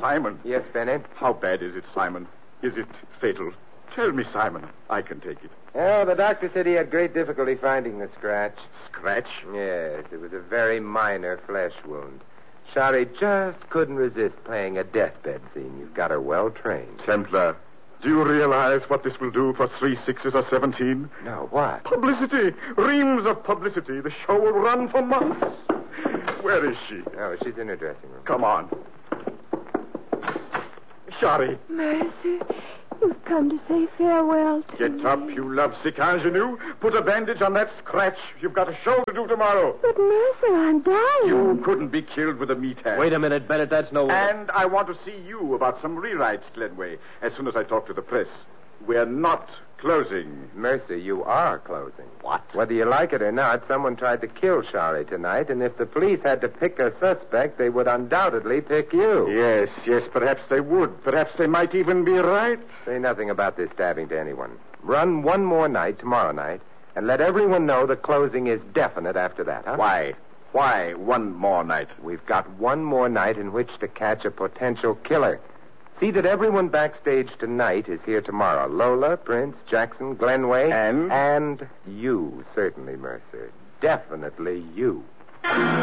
Simon. Yes, Bennett? How bad is it, Simon? Is it fatal? Tell me, Simon. I can take it. Oh, the doctor said he had great difficulty finding the scratch. Scratch? Yes, it was a very minor flesh wound. Shari just couldn't resist playing a deathbed scene. You've got her well trained. Templar, do you realize what this will do for 3 6s or 17? No, what? Publicity. Reams of publicity. The show will run for months. Where is she? Oh, she's in her dressing room. Come on. Shari. Mercer, you've come to say farewell to Get me. up, you lovesick ingenue. Put a bandage on that scratch. You've got a show to do tomorrow. But, Mercer, I'm dying. You couldn't be killed with a meat hand. Wait a minute, Bennett. That's no way. And I want to see you about some rewrites, Glenway, as soon as I talk to the press. We're not closing. Mercer, you are closing. What? Whether you like it or not, someone tried to kill Shari tonight, and if the police had to pick a suspect, they would undoubtedly pick you. Yes, perhaps they would. Perhaps they might even be right. Say nothing about this stabbing to anyone. Run one more night tomorrow night, and let everyone know the closing is definite after that, huh? Why? Why one more night? We've got one more night in which to catch a potential killer. See that everyone backstage tonight is here tomorrow. Lola, Prince, Jackson, Glenway. And you, certainly, Mercer. Definitely you.